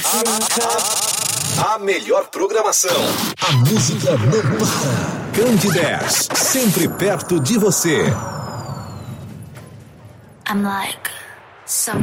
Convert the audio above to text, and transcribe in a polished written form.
A melhor programação. A música não para. Candidez, sempre perto de você. I'm like some